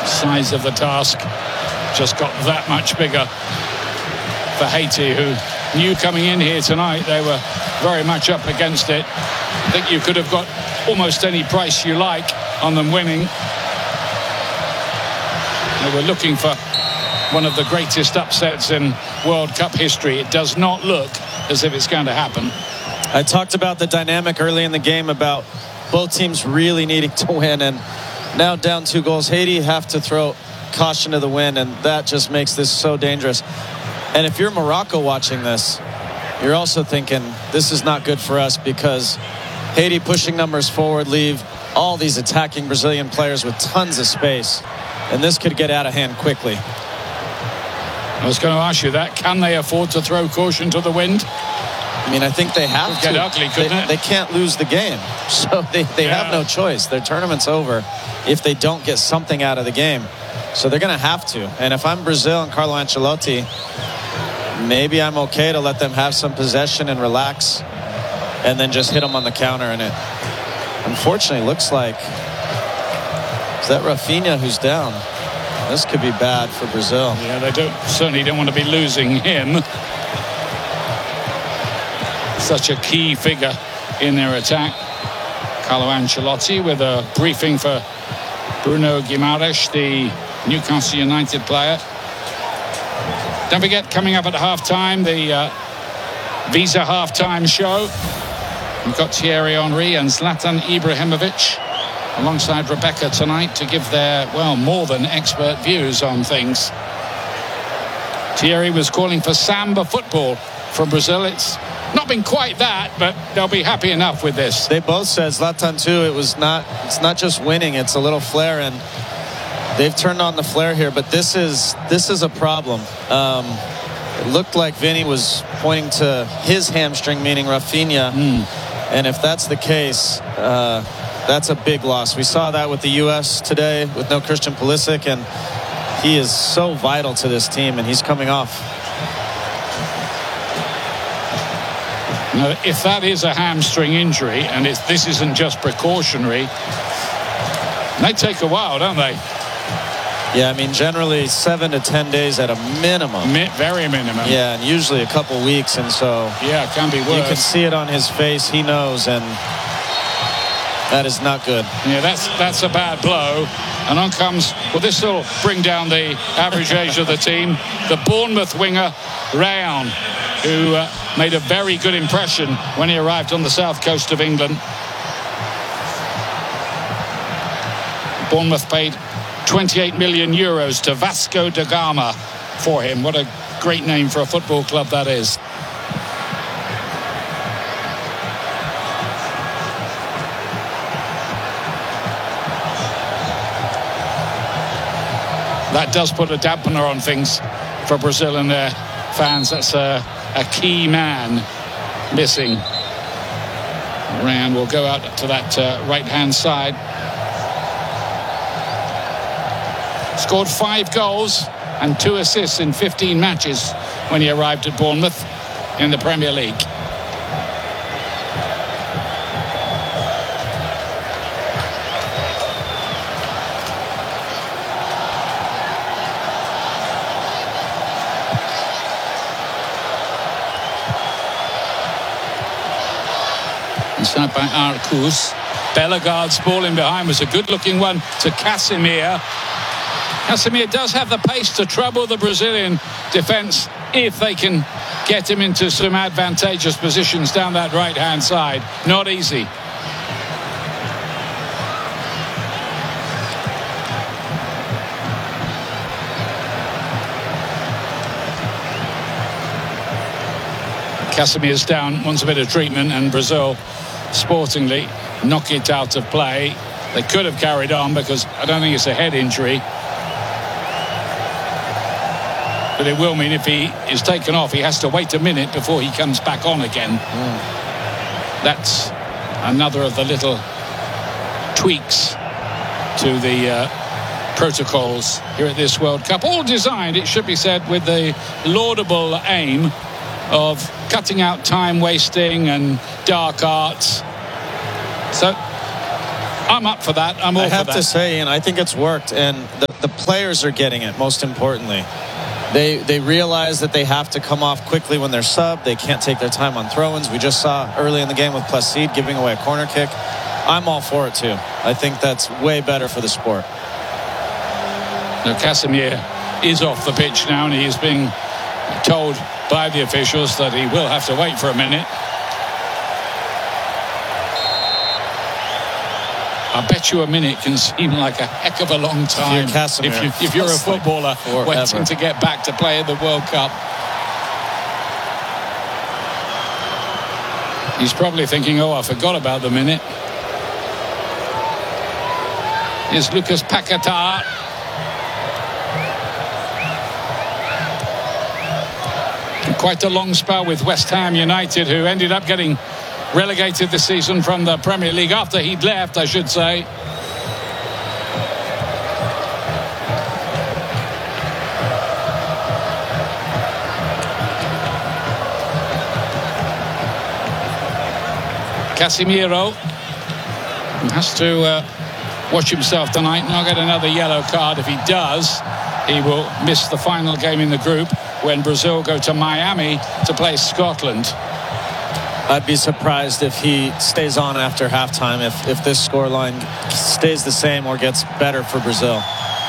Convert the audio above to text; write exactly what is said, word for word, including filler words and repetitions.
size of the task just got that much bigger for Haiti, who knew coming in here tonight they were very much up against it. I think you could have got almost any price you like on them winning. They were looking for one of the greatest upsets in World Cup history. It does not look as if it's going to happen. I talked about the dynamic early in the game about both teams really needing to win, and now down two goals. Haiti have to throw caution to the wind, and that just makes this so dangerous. And if you're Morocco watching this, you're also thinking this is not good for us, because Haiti pushing numbers forward leave all these attacking Brazilian players with tons of space, and this could get out of hand quickly. I was going to ask you that. Can they afford to throw caution to the wind? I mean, I think they have it to. Get ugly, couldn't they, it? They can't lose the game, so they, they yeah. have no choice. Their tournament's over if they don't get something out of the game. So they're going to have to. And if I'm Brazil and Carlo Ancelotti, maybe I'm okay to let them have some possession and relax, and then just hit them on the counter. And it unfortunately looks like, is that Rafinha who's down? This could be bad for Brazil. Yeah, they don't certainly don't want to be losing him. Such a key figure in their attack. Carlo Ancelotti with a briefing for Bruno Guimaraes, the Newcastle United player. Don't forget, coming up at half-time, the uh, Visa half-time show. We've got Thierry Henry and Zlatan Ibrahimovic alongside Rebecca tonight to give their, well, more than expert views on things. Thierry was calling for samba football from Brazil. It's not been quite that, but they'll be happy enough with this. They both said, Zlatan too, it was not, it's not just winning, it's a little flair, and they've turned on the flair here, but this is this is a problem. Um, it looked like Vinny was pointing to his hamstring, meaning Rafinha, mm. and if that's the case, uh, that's a big loss. We saw that with the U S today with no Christian Pulisic, and he is so vital to this team, and he's coming off. Now, if that is a hamstring injury, and it's, this isn't just precautionary, they take a while, don't they? Yeah, I mean, generally seven to ten days at a minimum. Mi very minimum. Yeah, and usually a couple weeks, and so yeah, it can be worse. You can see it on his face. He knows, and that is not good. Yeah, that's that's a bad blow. And on comes, well, this will bring down the average age of the team. The Bournemouth winger, Rayon, who uh, made a very good impression when he arrived on the south coast of England. Bournemouth paid twenty-eight million euros to Vasco da Gama for him. What a great name for a football club that is. That does put a dampener on things for Brazil and their fans. That's a, a key man missing. Ryan will go out to that uh, right-hand side. Scored five goals and two assists in fifteen matches when he arrived at Bournemouth in the Premier League. Inside by Arcus. Bellegarde's ball in behind was a good-looking one to Casemiro. Casemiro does have the pace to trouble the Brazilian defence if they can get him into some advantageous positions down that right-hand side. Not easy. Casemiro's down, wants a bit of treatment, and Brazil sportingly knock it out of play. They could have carried on because I don't think it's a head injury. But it will mean if he is taken off, he has to wait a minute before he comes back on again. Mm. That's another of the little tweaks to the uh, protocols here at this World Cup. All designed, it should be said, with the laudable aim of cutting out time wasting and dark arts. So I'm up for that. I'm all I have for that. to say, and I think it's worked. And the, the players are getting it, most importantly. They they realize that they have to come off quickly when they're subbed. They can't take their time on throw-ins. We just saw early in the game with Placide giving away a corner kick. I'm all for it, too. I think that's way better for the sport. Now, Casemiro is off the pitch now, and he is being told by the officials that he will have to wait for a minute. I bet you a minute can seem like a heck of a long time if you're, if, you, if you're a footballer like waiting to get back to play in the World Cup. He's probably thinking, oh, I forgot about the minute. Here's Lucas Paquetá. Quite a long spell with West Ham United, who ended up getting relegated this season from the Premier League after he'd left, I should say. Casemiro has to uh, watch himself tonight, not get another yellow card. If he does, he will miss the final game in the group when Brazil go to Miami to play Scotland. I'd be surprised if he stays on after halftime, if, if this scoreline stays the same or gets better for Brazil.